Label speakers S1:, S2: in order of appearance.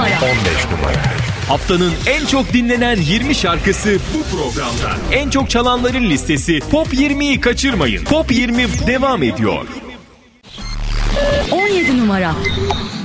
S1: numara. Haftanın en çok dinlenen 20 şarkısı bu programda. En çok çalanların listesi Top 20'yi kaçırmayın. Top 20 devam ediyor.
S2: 17 numara.